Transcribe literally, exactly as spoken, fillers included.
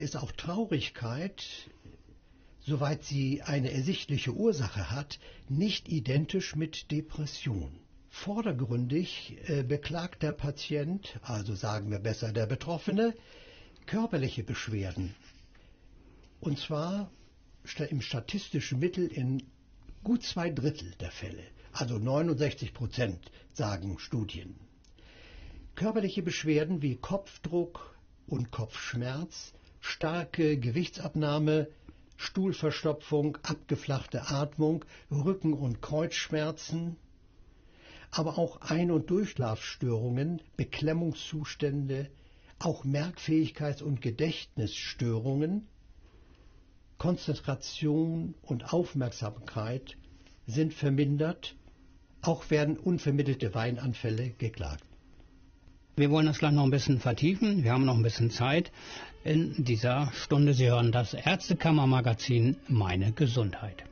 ist auch Traurigkeit, soweit sie eine ersichtliche Ursache hat, nicht identisch mit Depression. Vordergründig äh, beklagt der Patient, also sagen wir besser der Betroffene, körperliche Beschwerden. Und zwar im statistischen Mittel in gut zwei Drittel der Fälle, also neunundsechzig Prozent, sagen Studien. Körperliche Beschwerden wie Kopfdruck und Kopfschmerz, starke Gewichtsabnahme, Stuhlverstopfung, abgeflachte Atmung, Rücken- und Kreuzschmerzen, aber auch Ein- und Durchschlafstörungen, Beklemmungszustände, auch Merkfähigkeits- und Gedächtnisstörungen, Konzentration und Aufmerksamkeit sind vermindert, auch werden unvermittelte Weinanfälle geklagt. Wir wollen das gleich noch ein bisschen vertiefen. Wir haben noch ein bisschen Zeit in dieser Stunde. Sie hören das Ärztekammermagazin Meine Gesundheit.